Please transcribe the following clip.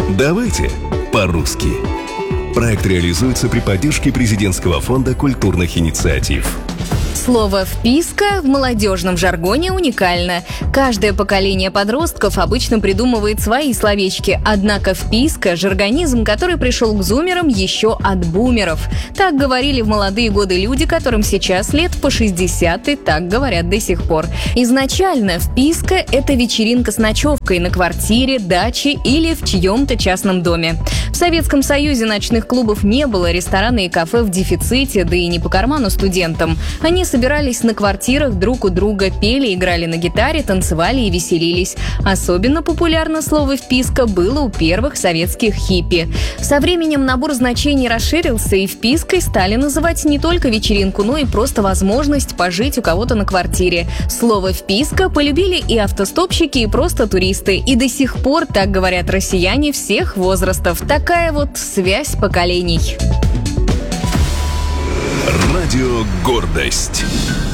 Давайте по-русски. Проект реализуется при поддержке Президентского фонда культурных инициатив. Слово «вписка» в молодежном жаргоне уникально. Каждое поколение подростков обычно придумывает свои словечки, однако «вписка» — жаргонизм, который пришел к зумерам еще от бумеров. Так говорили в молодые годы люди, которым сейчас лет по 60, и так говорят до сих пор. Изначально «вписка» — это вечеринка с ночевкой на квартире, даче или в чьем-то частном доме. В Советском Союзе ночных клубов не было, рестораны и кафе в дефиците, да и не по карману студентам. Они собирались на квартирах друг у друга, пели, играли на гитаре, танцевали и веселились. Особенно популярно слово «вписка» было у первых советских хиппи. Со временем набор значений расширился, и впиской стали называть не только вечеринку, но и просто возможность пожить у кого-то на квартире. Слово «вписка» полюбили и автостопщики, и просто туристы. И до сих пор так говорят россияне всех возрастов. Такая вот связь поколений. Радио «Гордость».